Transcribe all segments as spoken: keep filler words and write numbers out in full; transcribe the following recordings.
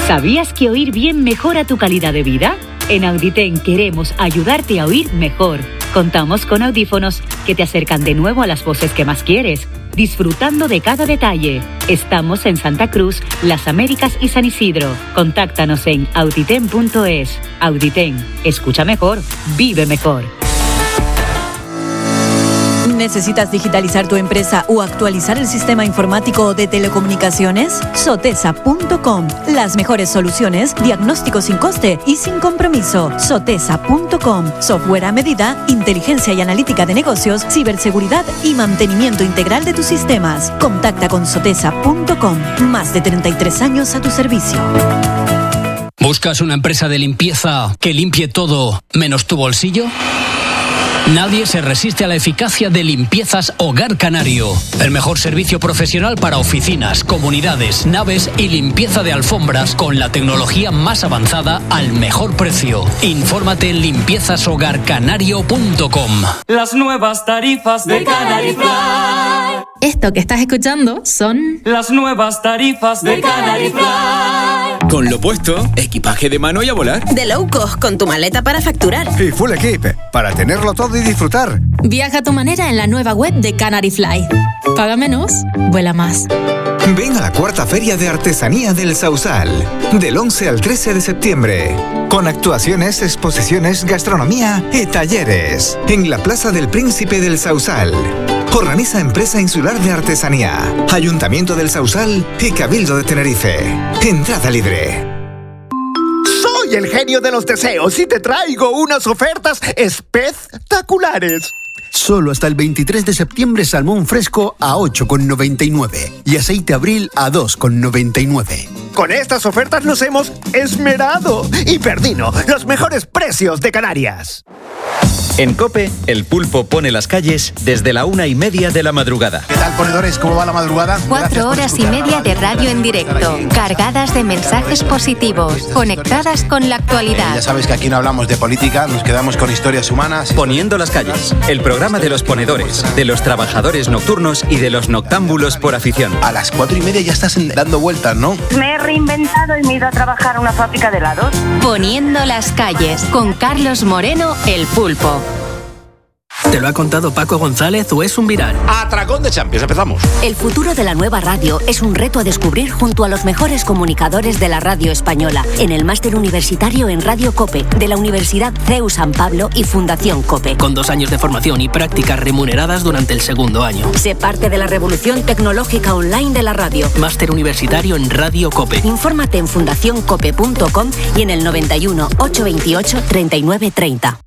¿Sabías que oír bien mejora tu calidad de vida? En Auditen queremos ayudarte a oír mejor. Contamos con audífonos que te acercan de nuevo a las voces que más quieres, disfrutando de cada detalle. Estamos en Santa Cruz, Las Américas y San Isidro. Contáctanos en auditen punto es. Auditen, escucha mejor, vive mejor. ¿Necesitas digitalizar tu empresa o actualizar el sistema informático de telecomunicaciones? Sotesa punto com. Las mejores soluciones, diagnóstico sin coste y sin compromiso. Sotesa punto com. Software a medida, inteligencia y analítica de negocios, ciberseguridad y mantenimiento integral de tus sistemas. Contacta con Sotesa punto com. Más de treinta y tres años a tu servicio. ¿Buscas una empresa de limpieza que limpie todo menos tu bolsillo? Nadie se resiste a la eficacia de Limpiezas Hogar Canario. El mejor servicio profesional para oficinas, comunidades, naves y limpieza de alfombras con la tecnología más avanzada al mejor precio. Infórmate en limpiezas hogar canario punto com. Las nuevas tarifas de Canary Fly. Esto que estás escuchando son las nuevas tarifas de Canary Fly. Con lo puesto, equipaje de mano y a volar. De low cost, con tu maleta para facturar. Y full equip, para tenerlo todo y disfrutar. Viaja a tu manera en la nueva web de Canary Fly. Paga menos, vuela más. Ven a la cuarta Feria de Artesanía del Sausal, del once al trece de septiembre, con actuaciones, exposiciones, gastronomía y talleres, en la Plaza del Príncipe del Sausal. Organiza Empresa Insular de Artesanía, Ayuntamiento del Sausal y Cabildo de Tenerife. Entrada libre. Soy el genio de los deseos y te traigo unas ofertas espectaculares. Solo hasta el veintitrés de septiembre salmón fresco a ocho con noventa y nueve y aceite Abril a dos con noventa y nueve. Con estas ofertas nos hemos esmerado y Perdino, los mejores precios de Canarias. En COPE, el pulpo pone las calles desde la una y media de la madrugada. ¿Qué tal, ponedores? ¿Cómo va la madrugada? Cuatro horas y media de radio en directo, cargadas de mensajes positivos, conectadas con la actualidad. Eh, ya sabes que aquí no hablamos de política, nos quedamos con historias humanas. Poniendo las calles, el programa de los ponedores, de los trabajadores nocturnos y de los noctámbulos por afición. A las cuatro y media ya estás dando vueltas, ¿no? Me he reinventado y me he ido a trabajar a una fábrica de helados. Poniendo las calles, con Carlos Moreno, el pulpo. ¿Te lo ha contado Paco González o es un viral? Atracón de Champions, empezamos. El futuro de la nueva radio es un reto a descubrir junto a los mejores comunicadores de la radio española en el máster universitario en Radio COPE de la Universidad C E U San Pablo y Fundación COPE. Con dos años de formación y prácticas remuneradas durante el segundo año. Sé parte de la revolución tecnológica online de la radio. Máster universitario en Radio COPE. Infórmate en fundación cope punto com y en el noventa y uno, ochocientos veintiocho, treinta y nueve treinta.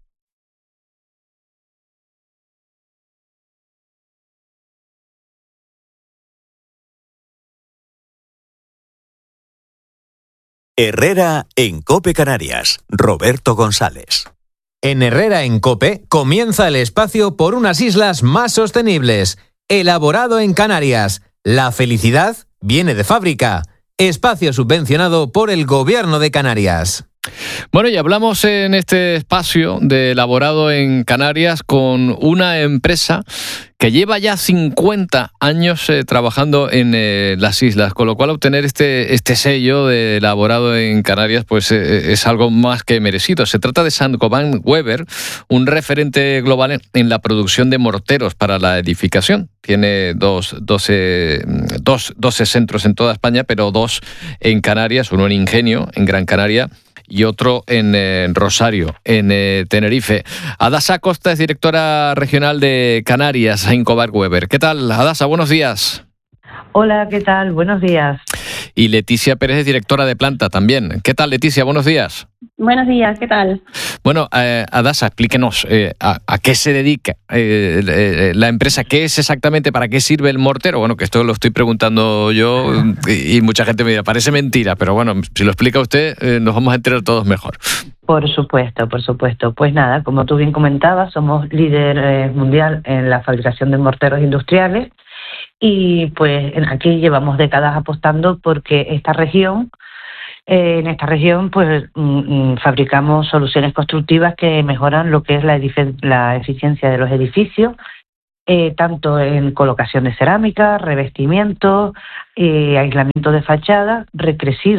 Herrera en COPE Canarias. Roberto González. En Herrera en COPE comienza el espacio por unas islas más sostenibles. Elaborado en Canarias. La felicidad viene de fábrica. Espacio subvencionado por el Gobierno de Canarias. Bueno, y hablamos en este espacio de elaborado en Canarias con una empresa que lleva ya cincuenta años eh, trabajando en eh, las islas, con lo cual obtener este, este sello de elaborado en Canarias pues eh, es algo más que merecido. Se trata de Saint-Gobain Weber, un referente global en, en la producción de morteros para la edificación. Tiene dos, doce, dos, doce centros en toda España, pero dos en Canarias, uno en Ingenio, en Gran Canaria, y otro en, en Rosario, en eh, Tenerife. Adasa Costa es directora regional de Canarias, Saint-Gobain Weber. ¿Qué tal, Adasa? Buenos días. Hola, ¿qué tal? Buenos días. Y Leticia Pérez es directora de planta también. ¿Qué tal, Leticia? Buenos días. Buenos días, ¿qué tal? Bueno, eh, Adasa, explíquenos eh, a, a qué se dedica eh, eh, la empresa, qué es exactamente, para qué sirve el mortero. Bueno, que esto lo estoy preguntando yo y, y mucha gente me dirá, parece mentira, pero bueno, si lo explica usted, eh, nos vamos a enterar todos mejor. Por supuesto, por supuesto. Pues nada, como tú bien comentabas, somos líder eh, mundial en la fabricación de morteros industriales y pues aquí llevamos décadas apostando porque esta región Eh, en esta región pues mm, fabricamos soluciones constructivas que mejoran lo que es la, edific- la eficiencia de los edificios, eh, tanto en colocación de cerámica, revestimiento, eh, aislamiento de fachada, recrecidos,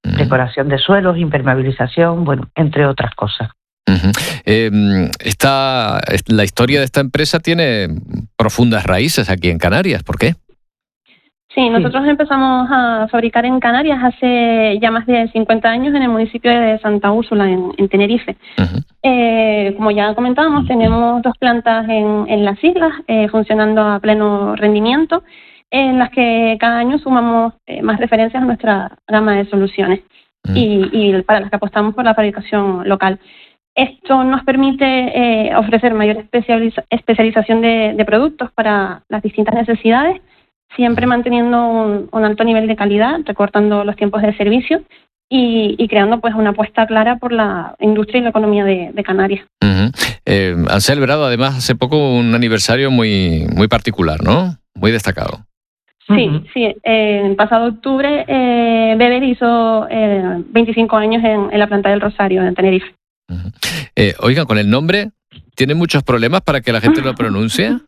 uh-huh. decoración de suelos, impermeabilización, bueno, entre otras cosas. Uh-huh. Eh, esta, la historia de esta empresa tiene profundas raíces aquí en Canarias. ¿Por qué? Sí, nosotros sí. empezamos a fabricar en Canarias hace ya más de cincuenta años en el municipio de Santa Úrsula, en, en Tenerife. Uh-huh. Eh, como ya comentábamos, tenemos dos plantas en, en las islas eh, funcionando a pleno rendimiento, en las que cada año sumamos eh, más referencias a nuestra gama de soluciones uh-huh. y, y para las que apostamos por la fabricación local. Esto nos permite eh, ofrecer mayor especializa- especialización de, de productos para las distintas necesidades, siempre manteniendo un, un alto nivel de calidad, recortando los tiempos de servicio y, y creando pues una apuesta clara por la industria y la economía de, de Canarias. Uh-huh. Eh, han celebrado además hace poco un aniversario muy, muy particular, ¿no? Muy destacado. Sí, uh-huh. sí. Eh, el pasado octubre eh, Weber hizo eh, veinticinco años en, en la planta del Rosario, en Tenerife. Uh-huh. Eh, oigan, con el nombre, ¿tiene muchos problemas para que la gente lo pronuncie?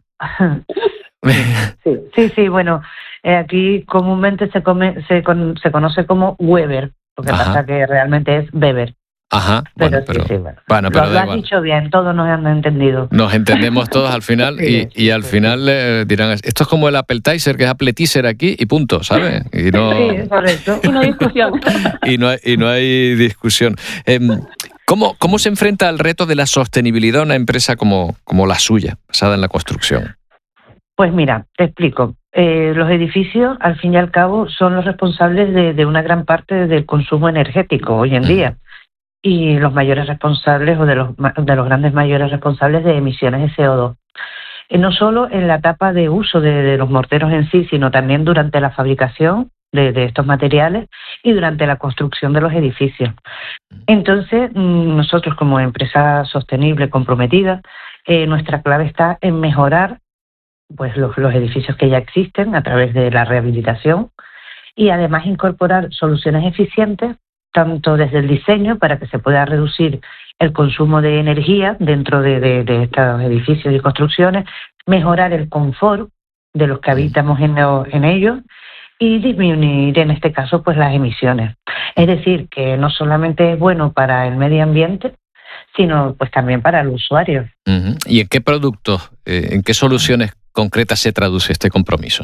Sí, sí, sí, bueno, eh, aquí comúnmente se come, se, con, se conoce como Weber, lo que Ajá. pasa que realmente es Weber. Ajá, pero bueno, sí, pero, sí, bueno. bueno, pero lo, lo has igual. dicho bien, todos nos han entendido. Nos entendemos todos al final sí, y, y al sí, final sí. Eh, dirán, esto es como el Appetizer, que es Appetizer aquí y punto, ¿sabes? Y no, sí, correcto. Y no hay discusión. y, no hay, y no hay discusión. Eh, ¿cómo, ¿Cómo se enfrenta al reto de la sostenibilidad una empresa como, como la suya, basada en la construcción? Pues mira, te explico. Eh, los edificios, al fin y al cabo, son los responsables de, de una gran parte del consumo energético hoy en día y los mayores responsables o de los, de los grandes mayores responsables de emisiones de C O dos. Eh, no solo en la etapa de uso de, de los morteros en sí, sino también durante la fabricación de, de estos materiales y durante la construcción de los edificios. Entonces, nosotros como empresa sostenible comprometida, eh, nuestra clave está en mejorar pues los, los edificios que ya existen a través de la rehabilitación y además incorporar soluciones eficientes tanto desde el diseño para que se pueda reducir el consumo de energía dentro de, de, de estos edificios y construcciones, mejorar el confort de los que habitamos en, en ellos y disminuir en este caso pues las emisiones. Es decir, que no solamente es bueno para el medio ambiente, sino pues también para el usuario. Uh-huh. ¿Y en qué productos, eh, en qué soluciones concretas se traduce este compromiso?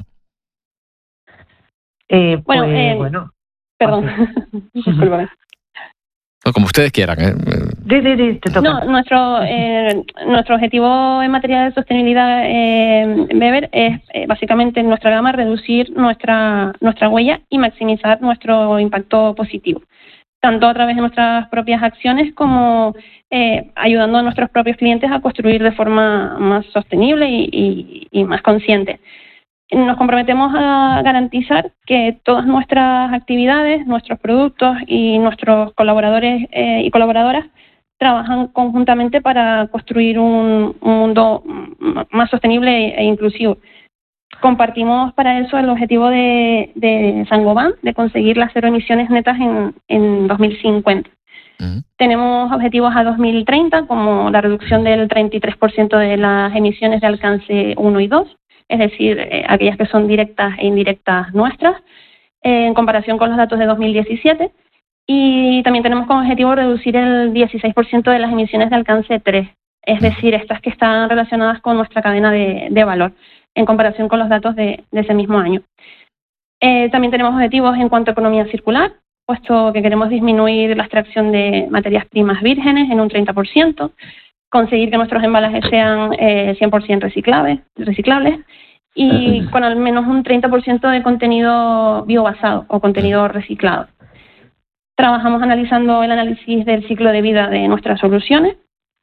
Eh, pues, bueno, eh, bueno, perdón, disculpa. No, como ustedes quieran. ¿eh? Sí, sí, sí, te toca. No, nuestro, eh, nuestro objetivo en materia de sostenibilidad eh, Weber es eh, básicamente en nuestra gama reducir nuestra, nuestra huella y maximizar nuestro impacto positivo, tanto a través de nuestras propias acciones como eh, ayudando a nuestros propios clientes a construir de forma más sostenible y, y, y más consciente. Nos comprometemos a garantizar que todas nuestras actividades, nuestros productos y nuestros colaboradores eh, y colaboradoras trabajan conjuntamente para construir un, un mundo más sostenible e inclusivo. Compartimos para eso el objetivo de, de Saint-Gobain de conseguir las cero emisiones netas en, en dos mil cincuenta. Uh-huh. Tenemos objetivos a dos mil treinta como la reducción del treinta y tres por ciento de las emisiones de alcance uno y dos, es decir, eh, aquellas que son directas e indirectas nuestras, eh, en comparación con los datos de dos mil diecisiete. Y también tenemos como objetivo reducir el dieciséis por ciento de las emisiones de alcance tres, es decir, estas que están relacionadas con nuestra cadena de, de valor, en comparación con los datos de, de ese mismo año. Eh, también tenemos objetivos en cuanto a economía circular, puesto que queremos disminuir la extracción de materias primas vírgenes en un treinta por ciento, conseguir que nuestros embalajes sean eh, cien por ciento reciclables, reciclables y con al menos un treinta por ciento de contenido biobasado o contenido reciclado. Trabajamos analizando el análisis del ciclo de vida de nuestras soluciones.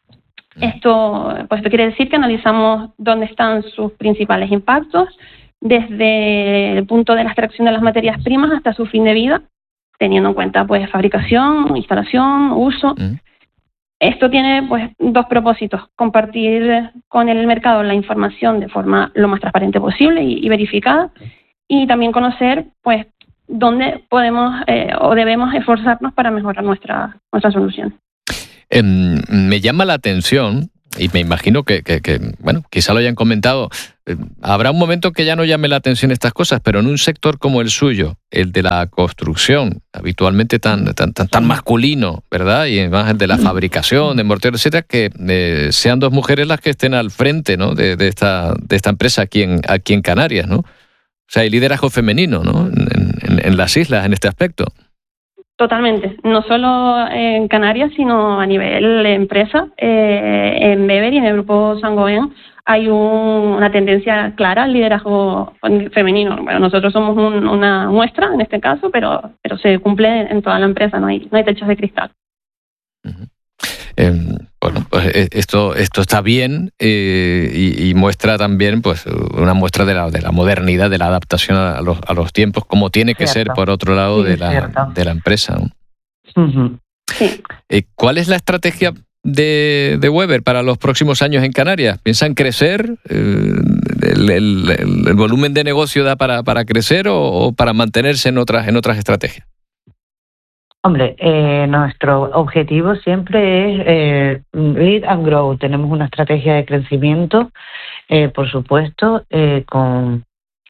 Esto, pues, esto quiere decir que analizamos dónde están sus principales impactos, desde el punto de la extracción de las materias primas hasta su fin de vida, teniendo en cuenta pues fabricación, instalación, uso. Mm. Esto tiene pues dos propósitos: compartir con el mercado la información de forma lo más transparente posible y, y verificada, y también conocer pues dónde podemos eh, o debemos esforzarnos para mejorar nuestra, nuestra solución. Eh, me llama la atención y me imagino que, que, que, bueno, quizá lo hayan comentado, eh, habrá un momento que ya no llame la atención estas cosas, pero en un sector como el suyo, el de la construcción, habitualmente tan tan tan, tan masculino, ¿verdad? Y además el de la fabricación, de morteros, etcétera, que eh, sean dos mujeres las que estén al frente, ¿no? de, de esta de esta empresa aquí en aquí en Canarias, ¿no? O sea, hay liderazgo femenino, ¿no? En, en, en las islas en este aspecto. Totalmente, no solo en Canarias, sino a nivel de empresa. Eh, en Bever y en el grupo Saint-Gobain hay un, una tendencia clara al liderazgo femenino. Bueno, nosotros somos un, una muestra en este caso, pero pero se cumple en toda la empresa, no hay no hay techos de cristal. Uh-huh. Eh, bueno, pues esto esto está bien eh, y, y muestra también pues una muestra de la de la modernidad, de la adaptación a los a los tiempos, como tiene que cierto. ser por otro lado sí, de la cierto. de la empresa, ¿no? Uh-huh. Sí. Eh, ¿Cuál es la estrategia de, de Weber para los próximos años en Canarias? ¿Piensan crecer? Eh, el, el, el, ¿El volumen de negocio da para para crecer o, o para mantenerse en otras en otras estrategias? Hombre, eh, nuestro objetivo siempre es eh, lead and grow. Tenemos una estrategia de crecimiento, eh, por supuesto, eh, con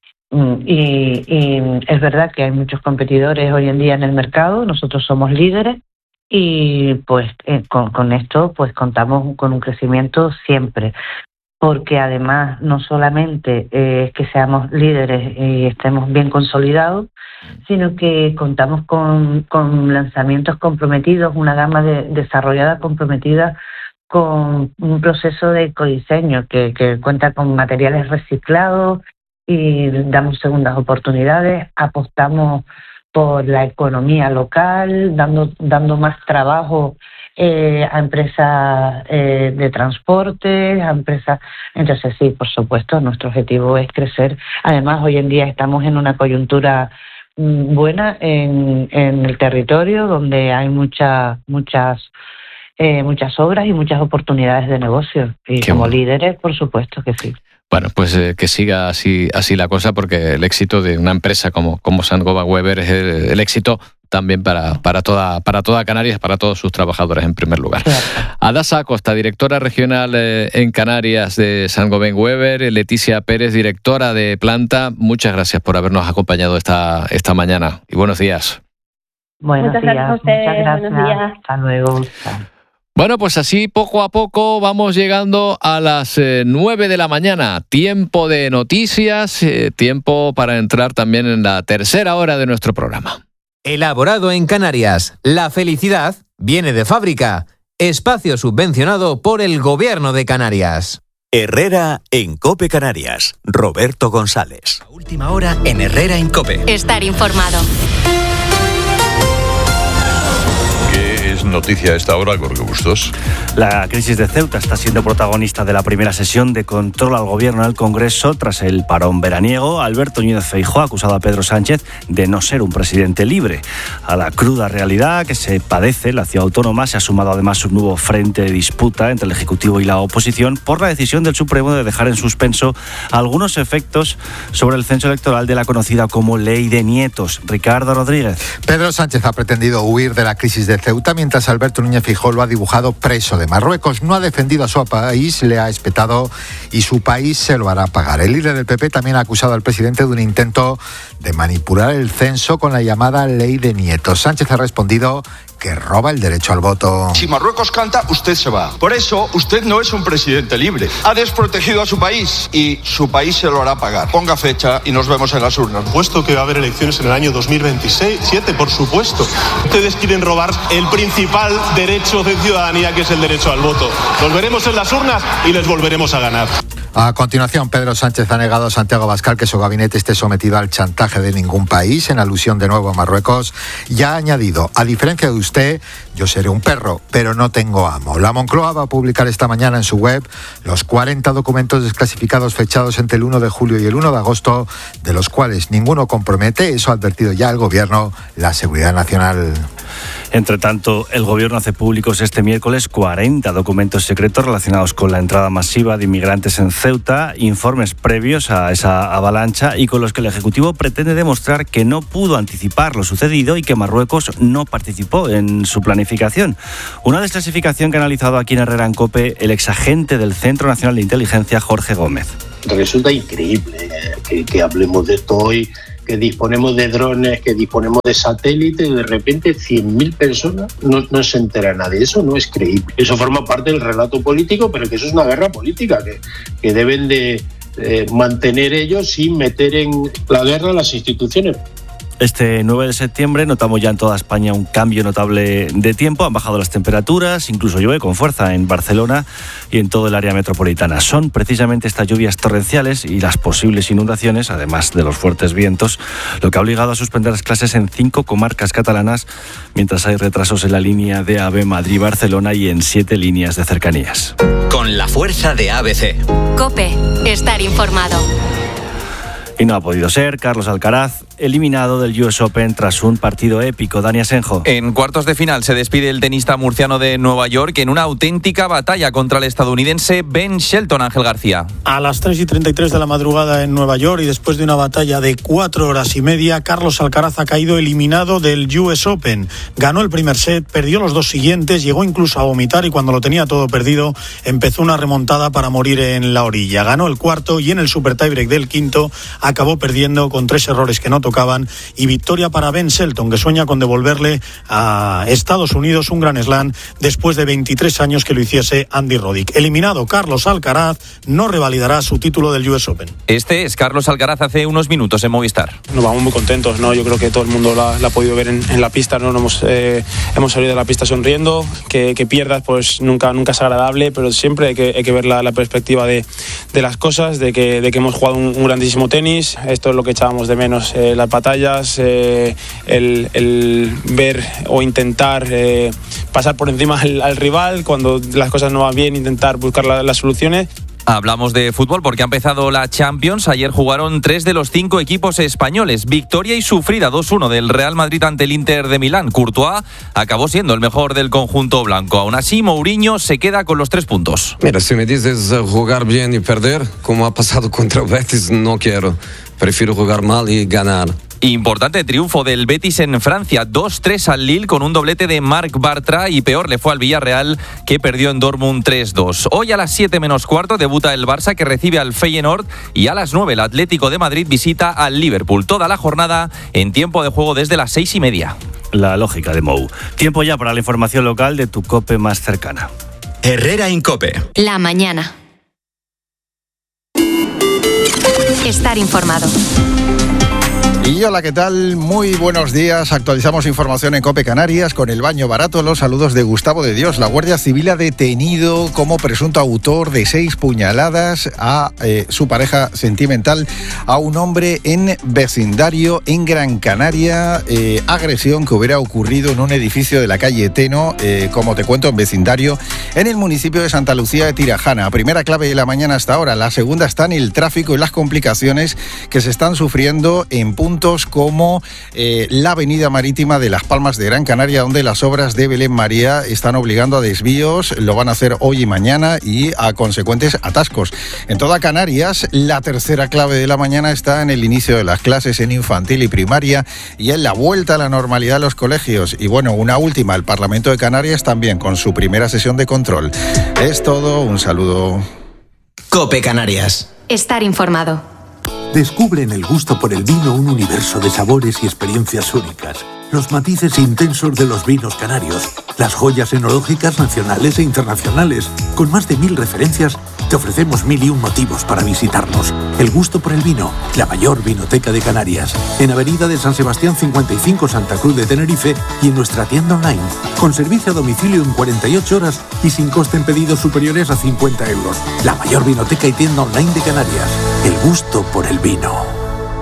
y, y es verdad que hay muchos competidores hoy en día en el mercado. Nosotros somos líderes y pues eh, con, con esto pues contamos con un crecimiento siempre. Porque además no solamente es eh, que seamos líderes y estemos bien consolidados, sino que contamos con, con lanzamientos comprometidos, una gama de, desarrollada comprometida con un proceso de ecodiseño que, que cuenta con materiales reciclados y damos segundas oportunidades, apostamos por la economía local, dando, dando más trabajo Eh, a empresas eh, de transporte, a empresas... Entonces sí, por supuesto, nuestro objetivo es crecer. Además, hoy en día estamos en una coyuntura mm, buena en, en el territorio, donde hay mucha, muchas eh, muchas obras y muchas oportunidades de negocio. Y Qué como bueno. líderes, por supuesto que sí. Bueno, pues eh, que siga así así la cosa, porque el éxito de una empresa como, como Saint-Gobain Weber es el, el éxito también para, para, toda, para toda Canarias, para todos sus trabajadores en primer lugar. Adasa Acosta, directora regional eh, en Canarias de Saint-Gobain Weber, Leticia Pérez, directora de planta, muchas gracias por habernos acompañado esta, esta mañana y buenos días. Buenos muchas días, gracias a ustedes, muchas gracias. Buenos días. Hasta luego. Bueno, pues así poco a poco vamos llegando a las eh, nueve de la mañana. Tiempo de noticias, eh, tiempo para entrar también en la tercera hora de nuestro programa. Elaborado en Canarias, la felicidad viene de fábrica. Espacio subvencionado por el Gobierno de Canarias. Herrera en COPE Canarias. Roberto González. Última hora en Herrera en COPE. Estar informado. Es noticia a esta hora, Jorge Bustos. La crisis de Ceuta está siendo protagonista de la primera sesión de control al gobierno en el Congreso tras el parón veraniego. Alberto Núñez Feijóo ha acusado a Pedro Sánchez de no ser un presidente libre. A la cruda realidad que se padece en la ciudad autónoma se ha sumado además un nuevo frente de disputa entre el Ejecutivo y la oposición por la decisión del Supremo de dejar en suspenso algunos efectos sobre el censo electoral de la conocida como Ley de Nietos. Ricardo Rodríguez. Pedro Sánchez ha pretendido huir de la crisis de Ceuta, mientras Alberto Núñez Feijóo lo ha dibujado preso de Marruecos. No ha defendido a su país, le ha espetado y su país se lo hará pagar. El líder del P P también ha acusado al presidente de un intento de manipular el censo con la llamada Ley de Nietos. Sánchez ha respondido que roba el derecho al voto. Si Marruecos canta, usted se va. Por eso, usted no es un presidente libre. Ha desprotegido a su país y su país se lo hará pagar. Ponga fecha y nos vemos en las urnas. Por supuesto que va a haber elecciones en el año dos mil veintisiete, por supuesto. Ustedes quieren robar el principal derecho de ciudadanía, que es el derecho al voto. Los veremos en las urnas y les volveremos a ganar. A continuación, Pedro Sánchez ha negado a Santiago Abascal que su gabinete esté sometido al chantaje de ningún país, en alusión de nuevo a Marruecos, y ha añadido: a diferencia de usted, yo seré un perro, pero no tengo amo. La Moncloa va a publicar esta mañana en su web los cuarenta documentos desclasificados fechados entre el uno de julio y el uno de agosto, de los cuales ninguno compromete, eso ha advertido ya el Gobierno, la seguridad nacional. Entre tanto, el Gobierno hace públicos este miércoles cuarenta documentos secretos relacionados con la entrada masiva de inmigrantes en Ceuta, informes previos a esa avalancha y con los que el Ejecutivo pretende demostrar que no pudo anticipar lo sucedido y que Marruecos no participó en su planificación. Una desclasificación que ha analizado aquí en Herrera en COPE el exagente del Centro Nacional de Inteligencia, Jorge Gómez. Resulta increíble que, que hablemos de esto hoy, que disponemos de drones, que disponemos de satélites, y de repente cien mil personas no, no se entera nadie. Eso no es creíble. Eso forma parte del relato político, pero que eso es una guerra política que, que deben de eh, mantener ellos sin meter en la guerra a las instituciones. Este nueve de septiembre notamos ya en toda España un cambio notable de tiempo. Han bajado las temperaturas, incluso llueve con fuerza en Barcelona y en todo el área metropolitana. Son precisamente estas lluvias torrenciales y las posibles inundaciones, además de los fuertes vientos, lo que ha obligado a suspender las clases en cinco comarcas catalanas, mientras hay retrasos en la línea de AVE Madrid-Barcelona y en siete líneas de cercanías. Con la fuerza de A B C. COPE. Estar informado. Y no ha podido ser. Carlos Alcaraz, eliminado del U S Open tras un partido épico. Dani Asenjo. En cuartos de final se despide el tenista murciano de Nueva York en una auténtica batalla contra el estadounidense Ben Shelton. Ángel García. A las tres y treinta y tres de la madrugada en Nueva York y después de una batalla de cuatro horas y media, Carlos Alcaraz ha caído eliminado del U S Open. Ganó el primer set, perdió los dos siguientes, llegó incluso a vomitar y cuando lo tenía todo perdido empezó una remontada para morir en la orilla. Ganó el cuarto y en el super tiebreak del quinto acabó perdiendo con tres errores que no tocaban y victoria para Ben Shelton, que sueña con devolverle a Estados Unidos un Grand Slam después de veintitrés años que lo hiciese Andy Roddick. Eliminado Carlos Alcaraz, no revalidará su título del U S Open. Este es Carlos Alcaraz hace unos minutos en Movistar. Nos vamos muy contentos, ¿no? Yo creo que todo el mundo la, la ha podido ver en, en la pista, ¿no? Nos hemos, eh, hemos salido de la pista sonriendo, que, que pierdas pues nunca, nunca es agradable, pero siempre hay que, hay que ver la, la perspectiva de, de las cosas, de que, de que hemos jugado un, un grandísimo tenis. Esto es lo que echábamos de menos, eh, las batallas, eh, el, el ver o intentar eh, pasar por encima al, al rival cuando las cosas no van bien, intentar buscar la, las soluciones. Hablamos de fútbol porque ha empezado la Champions. Ayer jugaron tres de los cinco equipos españoles. Victoria y sufrida dos uno del Real Madrid ante el Inter de Milán. Courtois acabó siendo el mejor del conjunto blanco. Aún así, Mourinho se queda con los tres puntos. Mira, si me dices jugar bien y perder, como ha pasado contra Betis, no quiero. Prefiero jugar mal y ganar. Importante triunfo del Betis en Francia, dos tres al Lille con un doblete de Marc Bartra y peor le fue al Villarreal que perdió en Dortmund tres dos. Hoy a las siete menos cuarto debuta el Barça que recibe al Feyenoord y a las nueve el Atlético de Madrid visita al Liverpool. Toda la jornada en tiempo de juego desde las seis y media. La lógica de Mou. Tiempo ya para la información local de tu COPE más cercana. Herrera en COPE. La mañana. Estar informado. Y hola, ¿qué tal? Muy buenos días. Actualizamos información en COPE Canarias con el baño barato. Los saludos de Gustavo de Dios. La Guardia Civil ha detenido como presunto autor de seis puñaladas a eh, su pareja sentimental, a un hombre en vecindario en Gran Canaria. Eh, agresión que hubiera ocurrido en un edificio de la calle Teno, eh, como te cuento, en vecindario, en el municipio de Santa Lucía de Tirajana. Primera clave de la mañana hasta ahora. La segunda está en el tráfico y las complicaciones que se están sufriendo en puntos como eh, la avenida marítima de Las Palmas de Gran Canaria, donde las obras de Belén María están obligando a desvíos, lo van a hacer hoy y mañana, y a consecuentes atascos. En toda Canarias, la tercera clave de la mañana está en el inicio de las clases en infantil y primaria y en la vuelta a la normalidad de los colegios. Y bueno, una última, el Parlamento de Canarias también con su primera sesión de control. Es todo, un saludo. COPE Canarias. Estar informado. Descubre en el gusto por el vino un universo de sabores y experiencias únicas. Los matices intensos de los vinos canarios, las joyas enológicas nacionales e internacionales. Con más de mil referencias, te ofrecemos mil y un motivos para visitarnos. El gusto por el vino, la mayor vinoteca de Canarias. En Avenida de San Sebastián cincuenta y cinco, Santa Cruz de Tenerife, y en nuestra tienda online. Con servicio a domicilio en cuarenta y ocho horas y sin coste en pedidos superiores a cincuenta euros. La mayor vinoteca y tienda online de Canarias. El gusto por el vino.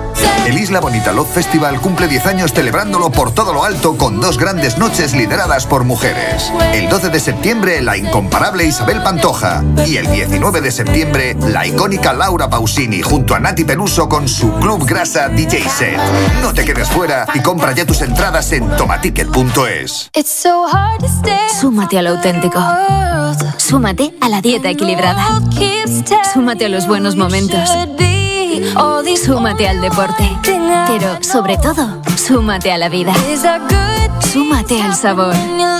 El Isla Bonita Love Festival cumple diez años celebrándolo por todo lo alto con dos grandes noches lideradas por mujeres. El doce de septiembre, la incomparable Isabel Pantoja. Y el diecinueve de septiembre, la icónica Laura Pausini junto a Nati Peluso con su Club Grasa D J Set. No te quedes fuera y compra ya tus entradas en tomaticket punto es. Súmate a lo auténtico. Súmate a la dieta equilibrada. Súmate a los buenos momentos. Súmate al deporte. Pero, sobre todo, súmate a la vida. Súmate al sabor.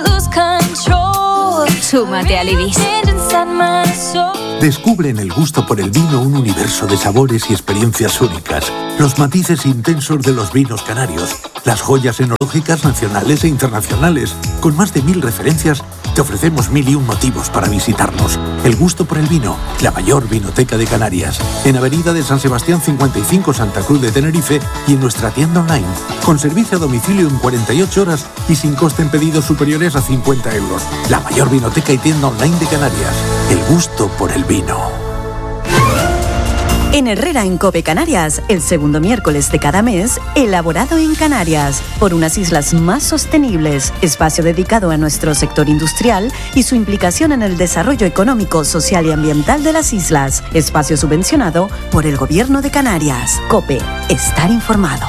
Súmate al Ibis. Descubre en el gusto por el vino un universo de sabores y experiencias únicas. Los matices intensos de los vinos canarios. Las joyas enológicas nacionales e internacionales. Con más de mil referencias, te ofrecemos mil y un motivos para visitarnos. El gusto por el vino, la mayor vinoteca de Canarias. En Avenida de San Sebastián cincuenta y cinco, Santa Cruz de Tenerife, y en nuestra tienda online. Con servicio a domicilio en cuarenta y ocho horas y sin coste en pedidos superiores a cincuenta euros. La mayor vinoteca y tienda online de Canarias. El gusto por el vino. En Herrera en Cope Canarias, el segundo miércoles de cada mes, elaborado en Canarias, por unas islas más sostenibles, espacio dedicado a nuestro sector industrial y su implicación en el desarrollo económico, social y ambiental de las islas, espacio subvencionado por el Gobierno de Canarias. Cope, estar informado.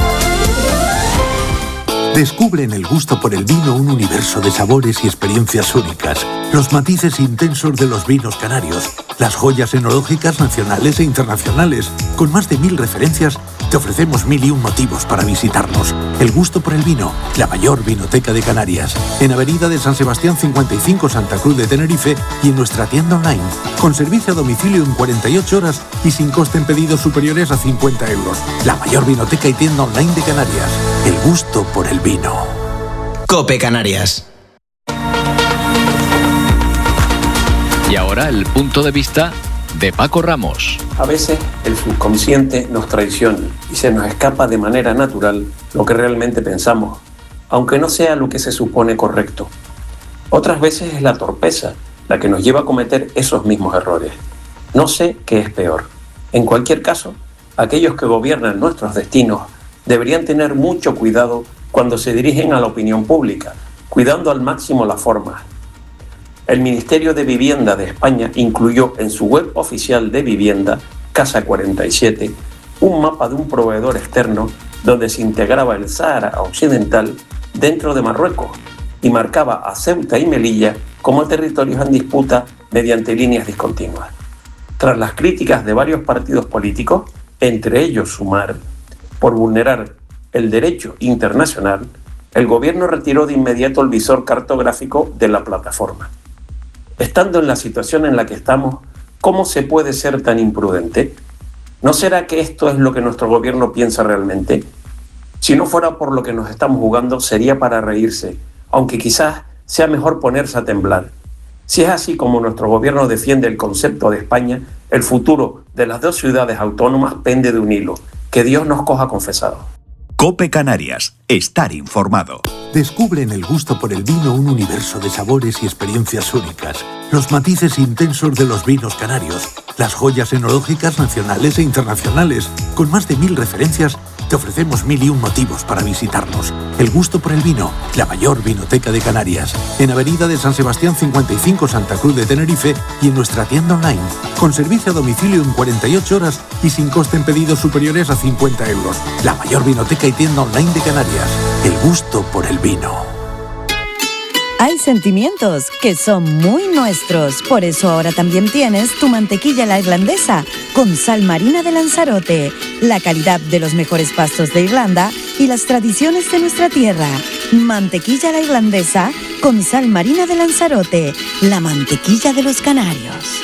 Descubre en el gusto por el vino un universo de sabores y experiencias únicas. Los matices intensos de los vinos canarios. Las joyas enológicas nacionales e internacionales. Con más de mil referencias, te ofrecemos mil y un motivos para visitarnos. El gusto por el vino, la mayor vinoteca de Canarias. En Avenida de San Sebastián cincuenta y cinco, Santa Cruz de Tenerife, y en nuestra tienda online. Con servicio a domicilio en cuarenta y ocho horas y sin coste en pedidos superiores a cincuenta euros. La mayor vinoteca y tienda online de Canarias. El gusto por el vino. Cope Canarias. Y ahora el punto de vista de Paco Ramos. A veces el subconsciente nos traiciona y se nos escapa de manera natural lo que realmente pensamos, aunque no sea lo que se supone correcto. Otras veces es la torpeza la que nos lleva a cometer esos mismos errores. No sé qué es peor. En cualquier caso, aquellos que gobiernan nuestros destinos deberían tener mucho cuidado cuando se dirigen a la opinión pública, cuidando al máximo las formas. El Ministerio de Vivienda de España incluyó en su web oficial de vivienda, Casa cuarenta y siete, un mapa de un proveedor externo donde se integraba el Sáhara Occidental dentro de Marruecos y marcaba a Ceuta y Melilla como territorios en disputa mediante líneas discontinuas. Tras las críticas de varios partidos políticos, entre ellos Sumar, por vulnerar el derecho internacional, el gobierno retiró de inmediato el visor cartográfico de la plataforma. Estando en la situación en la que estamos, ¿cómo se puede ser tan imprudente? ¿No será que esto es lo que nuestro gobierno piensa realmente? Si no fuera por lo que nos estamos jugando, sería para reírse, aunque quizás sea mejor ponerse a temblar. Si es así como nuestro gobierno defiende el concepto de España, el futuro de las dos ciudades autónomas pende de un hilo. Que Dios nos coja confesados. Cope Canarias, estar informado. Descubre en el gusto por el vino un universo de sabores y experiencias únicas. Los matices intensos de los vinos canarios. Las joyas enológicas nacionales e internacionales. Con más de mil referencias, te ofrecemos mil y un motivos para visitarnos. El gusto por el vino, la mayor vinoteca de Canarias. En Avenida de San Sebastián cincuenta y cinco, Santa Cruz de Tenerife, y en nuestra tienda online. Con servicio a domicilio en cuarenta y ocho horas y sin coste en pedidos superiores a cincuenta euros. La mayor vinoteca y tienda online de Canarias. El gusto por el vino. Hay sentimientos que son muy nuestros, por eso ahora también tienes tu mantequilla la irlandesa con sal marina de Lanzarote, la calidad de los mejores pastos de Irlanda y las tradiciones de nuestra tierra. Mantequilla la irlandesa con sal marina de Lanzarote, la mantequilla de los canarios.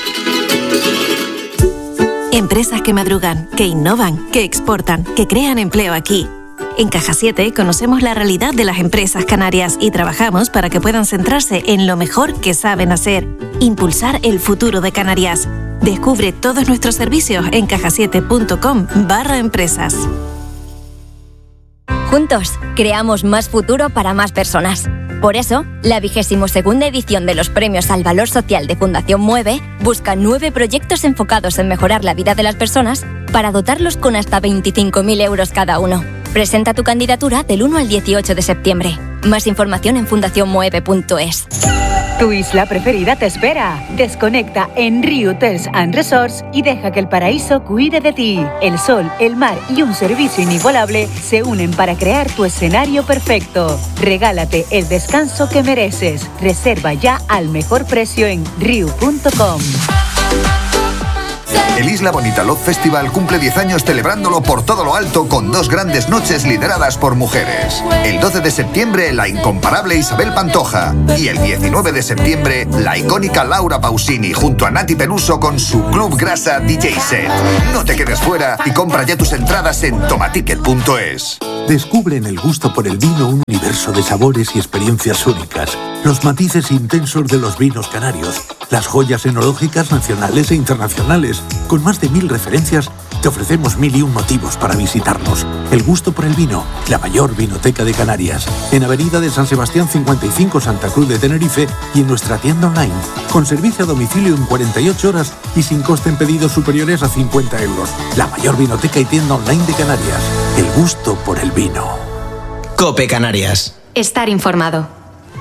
Empresas que madrugan, que innovan, que exportan, que crean empleo aquí. En Caja siete conocemos la realidad de las empresas canarias y trabajamos para que puedan centrarse en lo mejor que saben hacer, impulsar el futuro de Canarias. Descubre todos nuestros servicios en cajasiete.com barra empresas. Juntos, creamos más futuro para más personas. Por eso, la vigésimo segunda edición de los Premios al Valor Social de Fundación Mueve busca nueve proyectos enfocados en mejorar la vida de las personas para dotarlos con hasta veinticinco mil euros cada uno. Presenta tu candidatura del uno al dieciocho de septiembre. Más información en fundación mueve punto es. Tu isla preferida te espera. Desconecta en Riu Hotels and Resorts y deja que el paraíso cuide de ti. El sol, el mar y un servicio inigualable se unen para crear tu escenario perfecto. Regálate el descanso que mereces. Reserva ya al mejor precio en riu punto com. El Isla Bonita Love Festival cumple diez años celebrándolo por todo lo alto con dos grandes noches lideradas por mujeres. El doce de septiembre, la incomparable Isabel Pantoja. Y el diecinueve de septiembre, la icónica Laura Pausini junto a Nati Peluso con su Club Grasa D J Set. No te quedes fuera y compra ya tus entradas en tomaticket punto es. Descubre en el gusto por el vino un universo de sabores y experiencias únicas. Los matices intensos de los vinos canarios. Las joyas enológicas nacionales e internacionales. Con más de mil referencias, te ofrecemos mil y un motivos para visitarnos. El gusto por el vino, la mayor vinoteca de Canarias. En Avenida de San Sebastián cincuenta y cinco, Santa Cruz de Tenerife, y en nuestra tienda online. Con servicio a domicilio en cuarenta y ocho horas y sin coste en pedidos superiores a cincuenta euros. La mayor vinoteca y tienda online de Canarias. El gusto por el vino. COPE Canarias. Estar informado.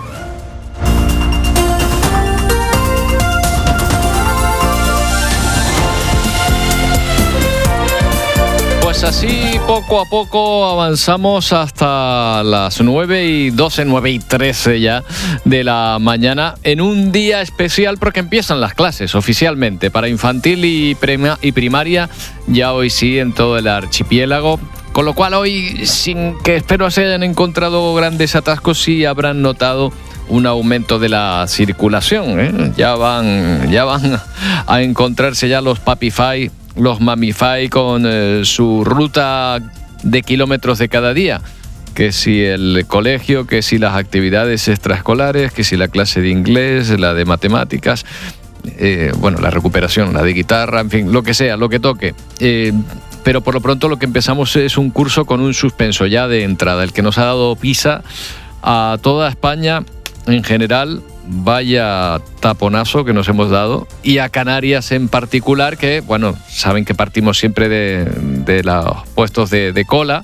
Pues así poco a poco avanzamos hasta las nueve y doce, nueve y trece ya de la mañana en un día especial porque empiezan las clases oficialmente para infantil y, prima, y primaria ya hoy sí en todo el archipiélago. Con lo cual hoy, sin que espero se hayan encontrado grandes atascos, sí habrán notado un aumento de la circulación, ¿eh? Ya van, ya van a encontrarse ya los Papify, los Mamify con eh, su ruta de kilómetros de cada día. Que si el colegio, que si las actividades extraescolares, que si la clase de inglés, la de matemáticas, eh, bueno, la recuperación, la de guitarra, en fin, lo que sea, lo que toque. Eh, pero por lo pronto lo que empezamos es un curso con un suspenso ya de entrada, el que nos ha dado Pisa a toda España en general. Vaya taponazo que nos hemos dado, y a Canarias en particular, que bueno, saben que partimos siempre de, de los puestos de, de cola,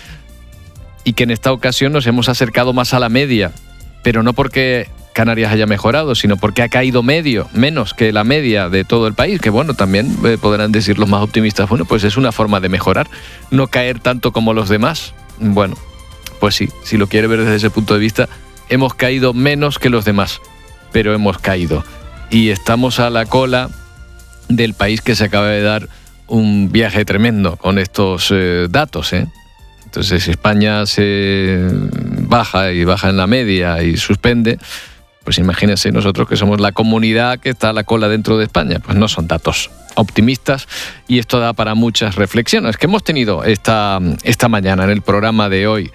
y que en esta ocasión nos hemos acercado más a la media, pero no porque Canarias haya mejorado, sino porque ha caído medio, menos que la media de todo el país, que bueno, también eh, podrán decir los más optimistas, bueno, pues es una forma de mejorar, no caer tanto como los demás. Bueno, pues sí, si lo quiere ver desde ese punto de vista, hemos caído menos que los demás, pero hemos caído. Y estamos a la cola del país que se acaba de dar un viaje tremendo con estos eh, datos, ¿eh? Entonces, si España se baja y baja en la media y suspende, pues imagínense nosotros que somos la comunidad que está a la cola dentro de España. Pues no son datos optimistas y esto da para muchas reflexiones que hemos tenido esta, esta mañana en el programa de hoy.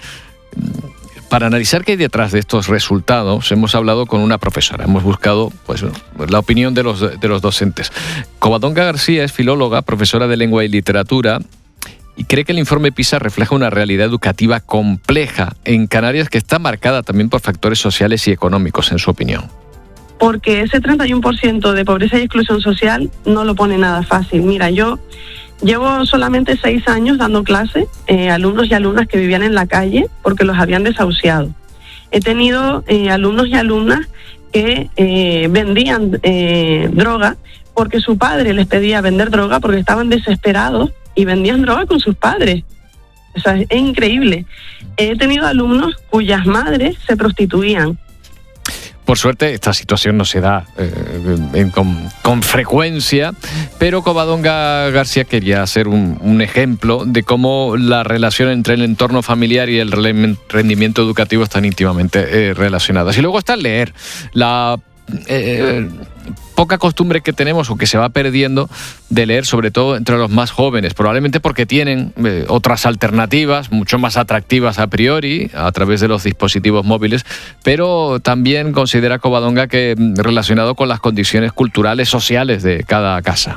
Para analizar qué hay detrás de estos resultados, hemos hablado con una profesora. Hemos buscado pues, la opinión de los, de los docentes. Covadonga García es filóloga, profesora de lengua y literatura, y cree que el informe PISA refleja una realidad educativa compleja en Canarias que está marcada también por factores sociales y económicos, en su opinión. Porque ese treinta y uno por ciento de pobreza y exclusión social no lo pone nada fácil. Mira, yo llevo solamente seis años dando clases eh, a alumnos y alumnas que vivían en la calle porque los habían desahuciado. He tenido eh, alumnos y alumnas que eh, vendían eh, droga porque su padre les pedía vender droga porque estaban desesperados y vendían droga con sus padres. O sea, es increíble. He tenido alumnos cuyas madres se prostituían. Por suerte, esta situación no se da eh, en, con, con frecuencia, pero Covadonga García quería hacer un, un ejemplo de cómo la relación entre el entorno familiar y el rendimiento educativo están íntimamente eh, relacionadas. Y luego está el leer, la eh, poca costumbre que tenemos o que se va perdiendo de leer, sobre todo entre los más jóvenes, probablemente porque tienen eh, otras alternativas mucho más atractivas a priori a través de los dispositivos móviles, pero también considera Covadonga que relacionado con las condiciones culturales, sociales de cada casa.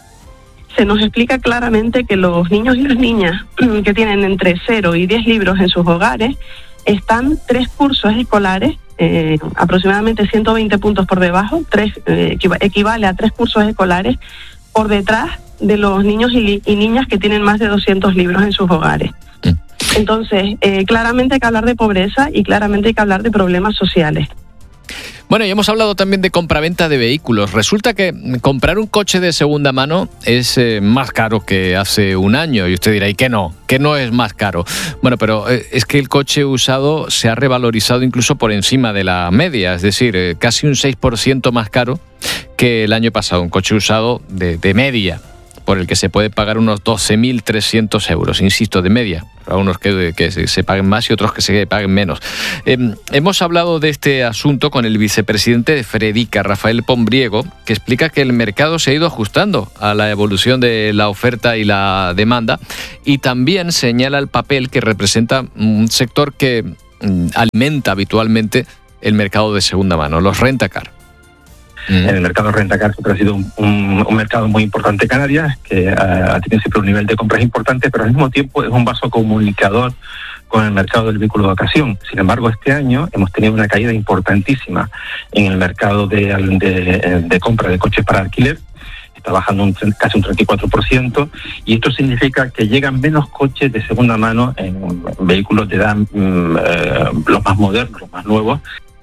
Se nos explica claramente que los niños y las niñas que tienen entre cero y diez libros en sus hogares están tres cursos escolares eh, aproximadamente ciento veinte puntos por debajo, tres, eh, equivale a tres cursos escolares por detrás de los niños y, y niñas que tienen más de doscientos libros en sus hogares. Entonces, eh, claramente hay que hablar de pobreza y claramente hay que hablar de problemas sociales. Bueno, y hemos hablado también de compraventa de vehículos. Resulta que comprar un coche de segunda mano es eh, más caro que hace un año. Y usted dirá, ¿y qué no? ¿Qué no es más caro? Bueno, pero eh, es que el coche usado se ha revalorizado incluso por encima de la media. Es decir, eh, casi un seis por ciento más caro que el año pasado. Un coche usado de, de media, por el que se puede pagar unos doce mil trescientos euros, insisto, de media. Habrá unos que, que se paguen más y otros que se paguen menos. Eh, hemos hablado de este asunto con el vicepresidente de Fredica, Rafael Pombriego, que explica que el mercado se ha ido ajustando a la evolución de la oferta y la demanda, y también señala el papel que representa un sector que mm, alimenta habitualmente el mercado de segunda mano, los rentacar. En el mercado rentacar siempre ha sido un, un, un mercado muy importante en Canarias, que ha tenido siempre un nivel de compras importante, pero al mismo tiempo es un vaso comunicador con el mercado del vehículo de ocasión. Sin embargo, este año hemos tenido una caída importantísima en el mercado de, de, de compra de coches para alquiler. Está bajando un, casi un treinta y cuatro por ciento, y esto significa que llegan menos coches de segunda mano en vehículos de edad, eh, los más modernos, los más nuevos.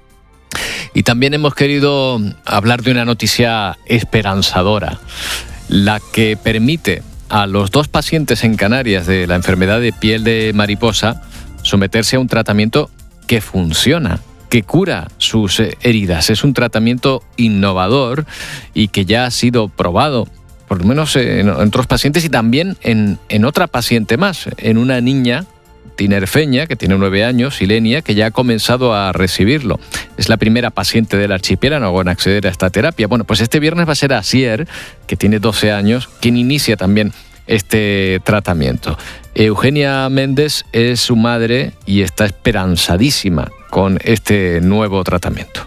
Y también hemos querido hablar de una noticia esperanzadora, la que permite a los dos pacientes en Canarias de la enfermedad de piel de mariposa someterse a un tratamiento que funciona, que cura sus heridas. Es un tratamiento innovador y que ya ha sido probado, por lo menos en otros pacientes y también en, en otra paciente más, en una niña tinerfeña, que tiene nueve años, Ilenia, que ya ha comenzado a recibirlo. Es la primera paciente del archipiélago en acceder a esta terapia. Bueno, pues este viernes va a ser Asier, que tiene doce años, quien inicia también este tratamiento. Eugenia Méndez es su madre y está esperanzadísima con este nuevo tratamiento.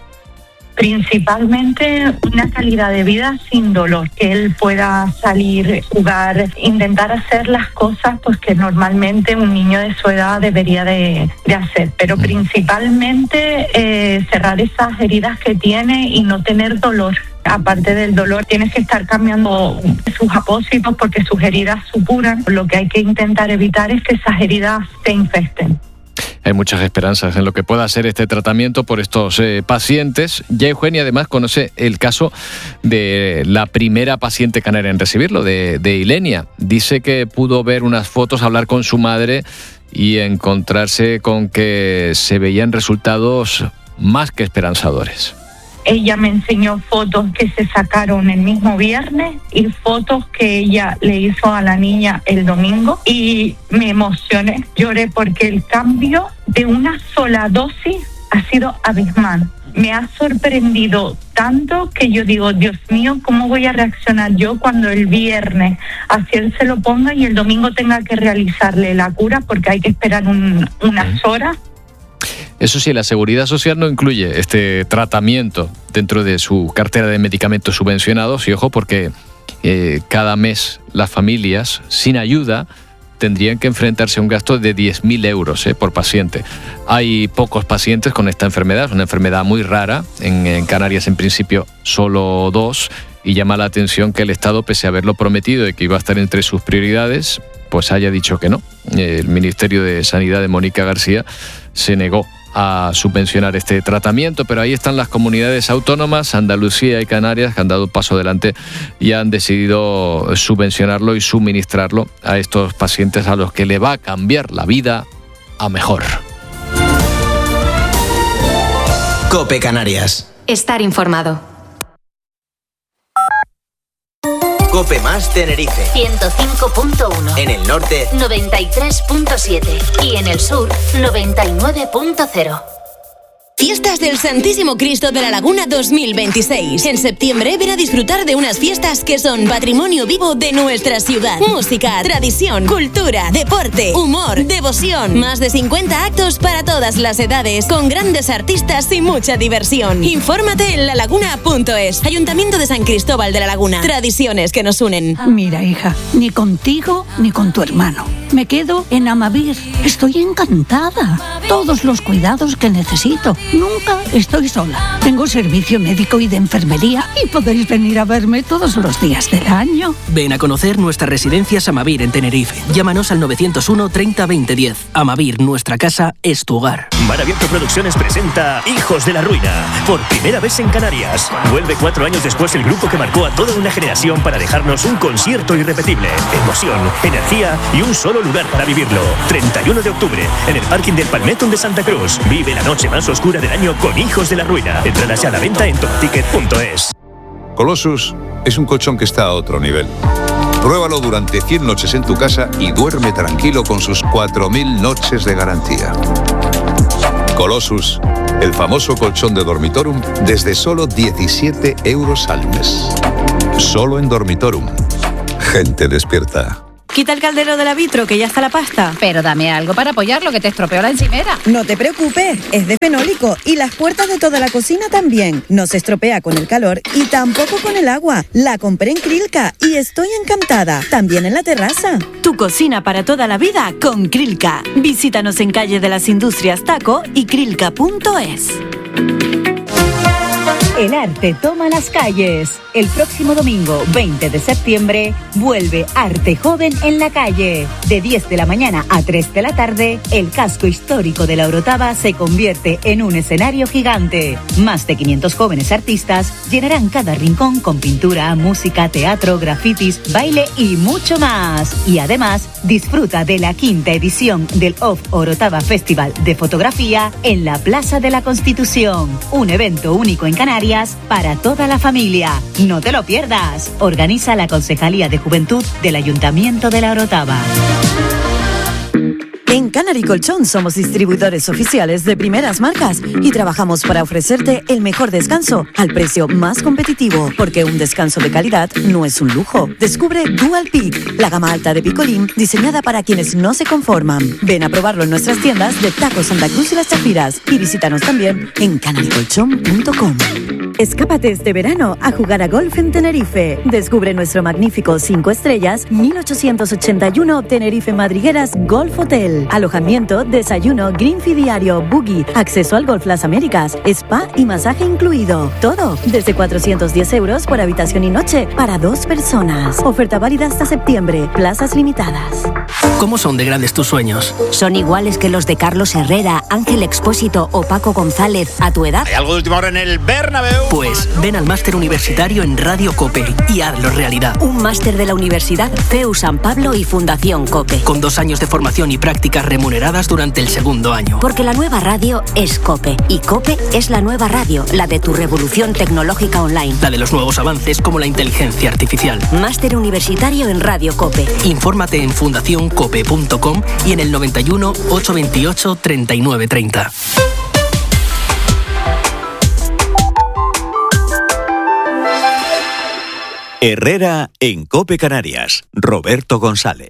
Principalmente una calidad de vida sin dolor, que él pueda salir, jugar, intentar hacer las cosas pues que normalmente un niño de su edad debería de, de hacer, pero principalmente eh, cerrar esas heridas que tiene y no tener dolor. Aparte del dolor, tienes que estar cambiando sus apósitos porque sus heridas supuran. Lo que hay que intentar evitar es que esas heridas se infecten. Hay muchas esperanzas en lo que pueda ser este tratamiento por estos eh, pacientes. Ya Eugenia además conoce el caso de la primera paciente canaria en recibirlo, de, de Ilenia. Dice que pudo ver unas fotos, hablar con su madre y encontrarse con que se veían resultados más que esperanzadores. Ella me enseñó fotos que se sacaron el mismo viernes y fotos que ella le hizo a la niña el domingo, y me emocioné, lloré porque el cambio de una sola dosis ha sido abismal. Me ha sorprendido tanto que yo digo, Dios mío, ¿cómo voy a reaccionar yo cuando el viernes así él se lo ponga y el domingo tenga que realizarle la cura porque hay que esperar un, unas horas? Eso sí, la Seguridad Social no incluye este tratamiento dentro de su cartera de medicamentos subvencionados, y ojo, porque eh, cada mes las familias sin ayuda tendrían que enfrentarse a un gasto de diez mil euros eh, por paciente. Hay pocos pacientes con esta enfermedad, es una enfermedad muy rara, en, en Canarias en principio solo dos, y llama la atención que el Estado, pese a haberlo prometido y que iba a estar entre sus prioridades, pues haya dicho que no. El Ministerio de Sanidad de Mónica García se negó a subvencionar este tratamiento, pero ahí están las comunidades autónomas, Andalucía y Canarias, que han dado un paso adelante y han decidido subvencionarlo y suministrarlo a estos pacientes a los que le va a cambiar la vida a mejor. COPE Canarias. Estar informado. COPE más Tenerife. ciento cinco punto uno. En el norte, noventa y tres punto siete. Y en el sur, noventa y nueve punto cero. Fiestas del Santísimo Cristo de la Laguna dos mil veintiséis. En septiembre ven a disfrutar de unas fiestas que son patrimonio vivo de nuestra ciudad. Música, tradición, cultura, deporte, humor, devoción. Más de cincuenta actos para todas las edades, con grandes artistas y mucha diversión. Infórmate en la laguna punto es. Ayuntamiento de San Cristóbal de la Laguna. Tradiciones que nos unen. Mira, hija, ni contigo ni con tu hermano. Me quedo en Amavir. Estoy encantada. Todos los cuidados que necesito. Nunca estoy sola. Tengo servicio médico y de enfermería y podéis venir a verme todos los días del año. Ven a conocer nuestras residencias Amavir en Tenerife. Llámanos al novecientos uno treinta veinte diez. Amavir, nuestra casa es tu hogar. Mar Abierto Producciones presenta Hijos de la Ruina, por primera vez en Canarias. Vuelve cuatro años después el grupo que marcó a toda una generación para dejarnos un concierto irrepetible, emoción, energía y un solo lugar para vivirlo. treinta y uno de octubre, en el parking del Palmetón de Santa Cruz. Vive la noche más oscura del año con Hijos de la Ruina. Entradas ya a la venta en topticket punto es. Colossus es un colchón que está a otro nivel. Pruébalo durante cien noches en tu casa y duerme tranquilo con sus cuatro mil noches de garantía. Colossus, el famoso colchón de Dormitorum, desde solo diecisiete euros al mes. Solo en Dormitorum. Gente despierta. Quita el caldero de la vitro, que ya está la pasta. Pero dame algo para apoyarlo, que te estropeó la encimera. No te preocupes, es de fenólico y las puertas de toda la cocina también. No se estropea con el calor y tampoco con el agua. La compré en Krilka y estoy encantada. También en la terraza. Tu cocina para toda la vida con Krilka. Visítanos en Calle de las Industrias Taco y krilka punto es. El arte toma las calles. El próximo domingo, veinte de septiembre, vuelve Arte Joven en la calle. De diez de la mañana a tres de la tarde, el casco histórico de la Orotava se convierte en un escenario gigante. Más de quinientos jóvenes artistas llenarán cada rincón con pintura, música, teatro, grafitis, baile y mucho más. Y además, disfruta de la quinta edición del Off Orotava Festival de Fotografía en la Plaza de la Constitución. Un evento único en Canarias para toda la familia. No te lo pierdas. Organiza la Concejalía de Juventud del Ayuntamiento de La Orotava. En Canary Colchón somos distribuidores oficiales de primeras marcas y trabajamos para ofrecerte el mejor descanso al precio más competitivo, porque un descanso de calidad no es un lujo. Descubre Dual Peak, la gama alta de Picolín diseñada para quienes no se conforman. Ven a probarlo en nuestras tiendas de Taco Santa Cruz y Las Chafiras y visítanos también en canary colchón punto com. Escápate este verano a jugar a golf en Tenerife. Descubre nuestro magnífico cinco estrellas mil ochocientos ochenta y uno Tenerife Madrigueras Golf Hotel. Alojamiento, desayuno, green fee diario, buggy, acceso al Golf Las Américas, spa y masaje incluido. Todo desde cuatrocientos diez euros por habitación y noche para dos personas. Oferta válida hasta septiembre. Plazas limitadas. ¿Cómo son de grandes tus sueños? ¿Son iguales que los de Carlos Herrera, Ángel Expósito o Paco González a tu edad? ¿Hay algo de última hora en el Bernabéu? Pues ven al máster universitario en Radio COPE y hazlo realidad. Un máster de la Universidad C E U San Pablo y Fundación COPE. Con dos años de formación y prácticas remuneradas durante el segundo año. Porque la nueva radio es COPE y COPE es la nueva radio, la de tu revolución tecnológica online. La de los nuevos avances como la inteligencia artificial. Máster universitario en Radio COPE. Infórmate en fundación cope punto com y en el noventa y uno, ochocientos veintiocho, treinta y nueve treinta. Herrera en COPE Canarias. Roberto González.